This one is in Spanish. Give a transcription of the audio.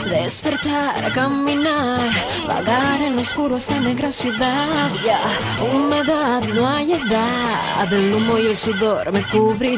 Despertar, caminar, vagar en lo oscuro esta negra ciudad. Ya, humedad, no hay edad. El humo y el sudor me cubrirán.